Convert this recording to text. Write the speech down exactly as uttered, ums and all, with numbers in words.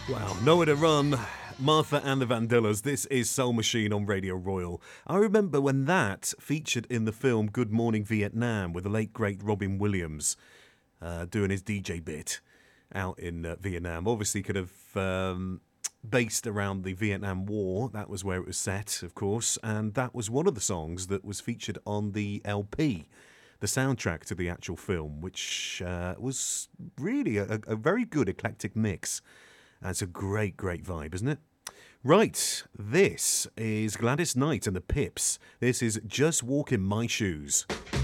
Wow, nowhere to run. Martha and the Vandellas. This is Soul Machine on Radio Royal. I remember when that featured in the film Good Morning Vietnam with the late great Robin Williams uh, doing his D J bit out in uh, Vietnam. Obviously, could have um, based around the Vietnam War. That was where it was set, of course, and that was one of the songs that was featured on the L P. The soundtrack to the actual film, which uh, was really a, a very good eclectic mix. That's a great, great vibe, isn't it? Right, this is Gladys Knight and the Pips. This is Just Walk in My Shoes.